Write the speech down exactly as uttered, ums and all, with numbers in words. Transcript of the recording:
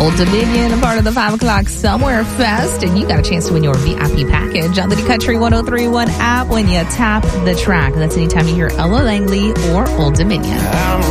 Old Dominion, a part of the five o'clock Somewhere Fest, and you got a chance to win your V I P package on the Country one oh three point one app when you tap the track. That's anytime you hear Ella Langley or Old Dominion.